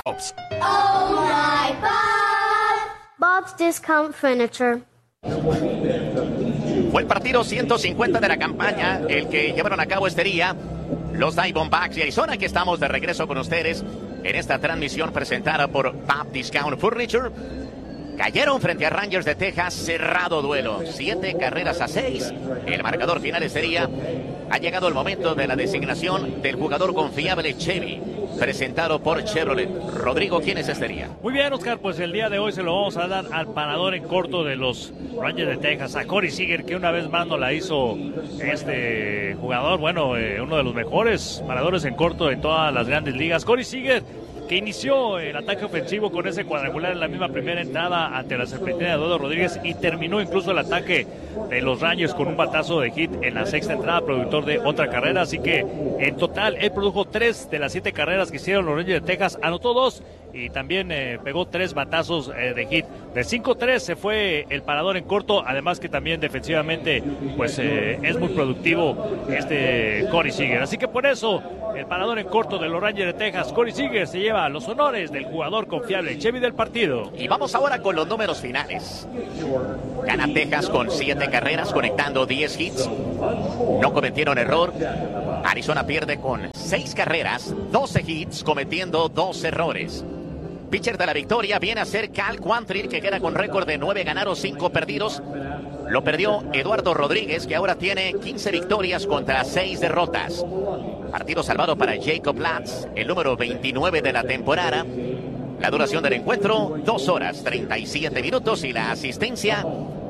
Oh my Bob. Bob's Discount Furniture. Fue el partido 150 de la campaña, el que llevaron a cabo este día los Diamondbacks de Arizona, que estamos de regreso con ustedes en esta transmisión presentada por Bob Discount Furniture. Cayeron frente a Rangers de Texas, cerrado duelo, 7 carreras a 6. El marcador final este día. Ha llegado el momento de la designación del jugador confiable Chevy, presentado por Chevrolet. Rodrigo, ¿quién es este día? Muy bien, Oscar, pues el día de hoy se lo vamos a dar al parador en corto de los Rangers de Texas, a Corey Seager, que una vez más no la hizo este jugador, bueno, uno de los mejores paradores en corto de todas las grandes ligas. Corey Seager, que inició el ataque ofensivo con ese cuadrangular en la misma primera entrada ante la serpentina de Eduardo Rodríguez, y terminó incluso el ataque de los Rangers con un batazo de hit en la sexta entrada, productor de otra carrera. Así que en total él produjo 3 de las 7 carreras que hicieron los Rangers de Texas, anotó 2 y también pegó 3 batazos de hit. De 5-3 se fue el parador en corto, además que también defensivamente pues es muy productivo este Corey Seager. Así que por eso el parador en corto de los Rangers de Texas, Corey Seager, se lleva los honores del jugador confiable Chevy del partido. Y vamos ahora con los números finales. Gana Texas con 7 carreras, conectando 10 hits. No cometieron error. Arizona pierde con 6 carreras, 12 hits, cometiendo 2 errores. Pitcher de la victoria viene a ser Cal Quantrill, que queda con récord de 9 ganados, 5 perdidos. Lo perdió Eduardo Rodríguez, que ahora tiene 15 victorias contra 6 derrotas. Partido salvado para Jacob Latz, el número 29 de la temporada. La duración del encuentro, 2 horas, 37 minutos, y la asistencia,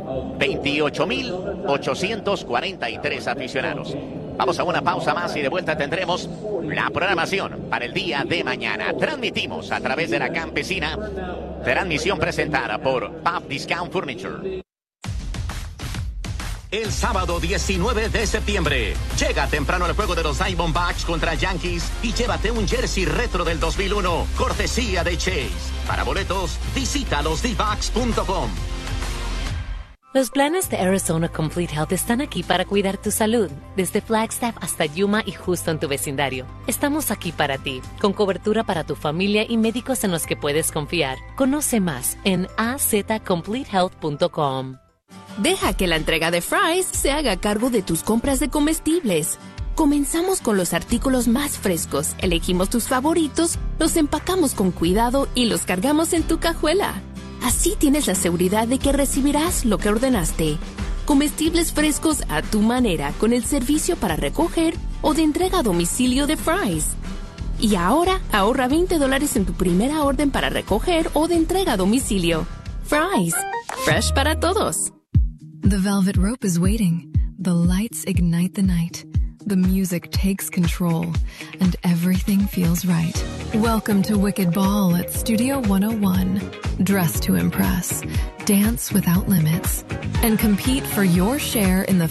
28,843 aficionados. Vamos a una pausa más y de vuelta tendremos la programación para el día de mañana. Transmitimos a través de la Campesina, transmisión presentada por Bob Discount Furniture. El sábado 19 de septiembre, llega temprano el juego de los Diamondbacks contra Yankees y llévate un jersey retro del 2001, cortesía de Chase. Para boletos, visita losdbox.com. Los planes de Arizona Complete Health están aquí para cuidar tu salud, desde Flagstaff hasta Yuma y justo en tu vecindario. Estamos aquí para ti, con cobertura para tu familia y médicos en los que puedes confiar. Conoce más en azcompletehealth.com. Deja que la entrega de Fry's se haga cargo de tus compras de comestibles. Comenzamos con los artículos más frescos, elegimos tus favoritos, los empacamos con cuidado y los cargamos en tu cajuela. Así tienes la seguridad de que recibirás lo que ordenaste. Comestibles frescos a tu manera, con el servicio para recoger o de entrega a domicilio de Fry's. Y ahora ahorra $20 en tu primera orden para recoger o de entrega a domicilio. Fry's, fresh para todos. The velvet rope is waiting. The lights ignite the night. The music takes control, and everything feels right. Welcome to Wicked Ball at Studio 101. Dress to impress, dance without limits, and compete for your share in the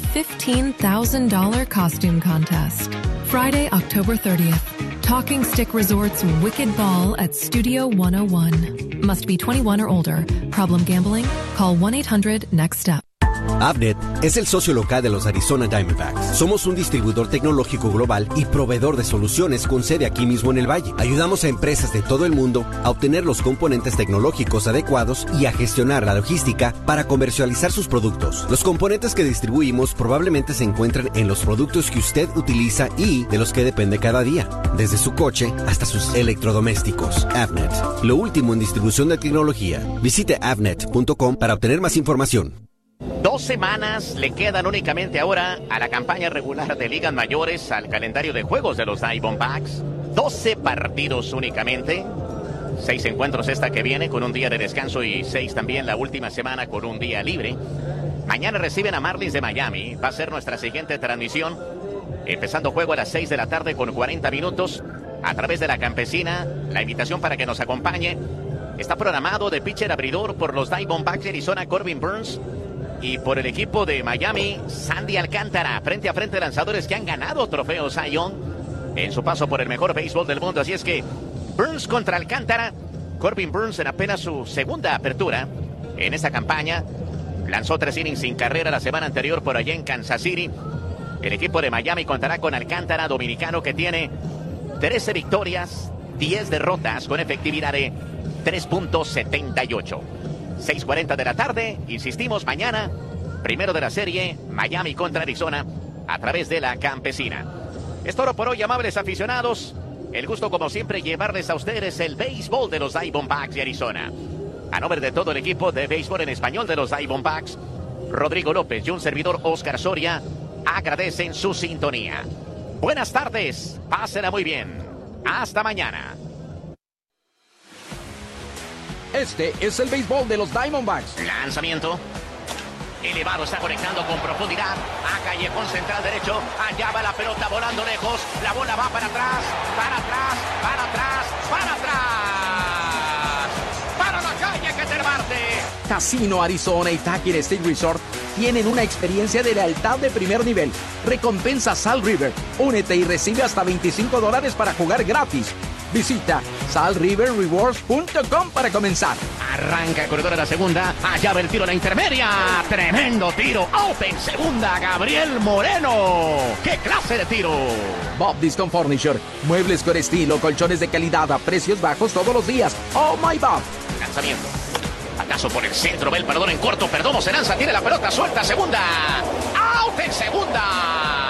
$15,000 costume contest. Friday, October 30th. Talking Stick Resort's Wicked Ball at Studio 101. Must be 21 or older. Problem gambling? Call 1-800-NEXT-STEP. Avnet es el socio local de los Arizona Diamondbacks. Somos un distribuidor tecnológico global y proveedor de soluciones con sede aquí mismo en el Valle. Ayudamos a empresas de todo el mundo a obtener los componentes tecnológicos adecuados y a gestionar la logística para comercializar sus productos. Los componentes que distribuimos probablemente se encuentran en los productos que usted utiliza y de los que depende cada día, desde su coche hasta sus electrodomésticos. Avnet, lo último en distribución de tecnología. Visite avnet.com para obtener más información. 2 semanas le quedan únicamente ahora a la campaña regular de ligas mayores, al calendario de juegos de los Diamondbacks. 12 partidos únicamente. 6 encuentros esta que viene con un día de descanso y 6 también la última semana con un día libre. Mañana reciben a Marlins de Miami. Va a ser nuestra siguiente transmisión. Empezando juego a las 6 de la tarde con 40 minutos a través de la Campesina. La invitación para que nos acompañe. Está programado de pitcher abridor por los Diamondbacks de Arizona, Corbin Burns. Y por el equipo de Miami, Sandy Alcántara, frente a frente lanzadores que han ganado trofeos Cy Young en su paso por el mejor béisbol del mundo. Así es que Burns contra Alcántara. Corbin Burns en apenas su segunda apertura en esta campaña. Lanzó 3 innings sin carrera la semana anterior por allá en Kansas City. El equipo de Miami contará con Alcántara, dominicano, que tiene 13 victorias, 10 derrotas con efectividad de 3.78. 6:40 de la tarde, insistimos, mañana, primero de la serie, Miami contra Arizona, a través de la Campesina. Es todo por hoy, amables aficionados. El gusto, como siempre, llevarles a ustedes el béisbol de los Diamondbacks de Arizona. A nombre de todo el equipo de béisbol en español de los Diamondbacks, Rodrigo López y un servidor Oscar Soria agradecen su sintonía. Buenas tardes, pásenla muy bien. Hasta mañana. Este es el béisbol de los Diamondbacks. Lanzamiento. Elevado, está conectando con profundidad a callejón central derecho. Allá va la pelota volando lejos. La bola va para atrás, para atrás, para atrás, para atrás. Para la calle que te Marte. Casino Arizona y Taquin State Resort tienen una experiencia de lealtad de primer nivel. Recompensa Sal River. Únete y recibe hasta $25 para jugar gratis. Visita salriverrewards.com para comenzar. Arranca el corredor a la segunda. Allá va el tiro a la intermedia. Tremendo tiro. Out en segunda, Gabriel Moreno. ¡Qué clase de tiro! Bob Discount Furniture. Muebles con estilo, colchones de calidad a precios bajos todos los días. Oh my Bob. Lanzamiento. Batazo por el centro. Va el parador en corto. Perdomo se lanza. Tiene la pelota suelta. Segunda. Out en segunda.